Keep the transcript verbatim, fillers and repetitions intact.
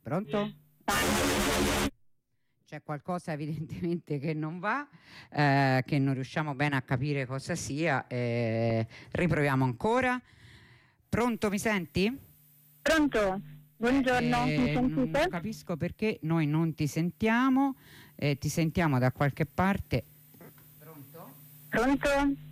Pronto? C'è qualcosa evidentemente che non va, eh, che non riusciamo bene a capire cosa sia. Eh, riproviamo ancora. Pronto, mi senti? Pronto? Buongiorno, Eh, mi non sentite? capisco perché noi non ti sentiamo, eh, ti sentiamo da qualche parte. Pronto? Pronto?